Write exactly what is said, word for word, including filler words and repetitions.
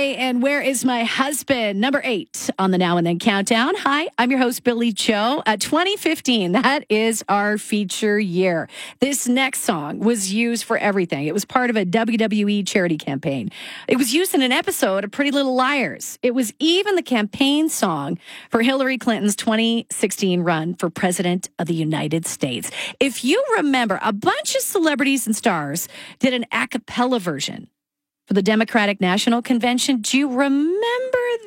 Day and Where Is My Husband? Number eight on the Now and Then Countdown. Hi, I'm your host, Billy Joe. Uh, twenty fifteen, that is our feature year. This next song was used for everything. It was part of a W W E charity campaign. It was used in an episode of Pretty Little Liars. It was even the campaign song for Hillary Clinton's twenty sixteen run for President of the United States. If you remember, a bunch of celebrities and stars did an a cappella version for the Democratic National Convention. Do you remember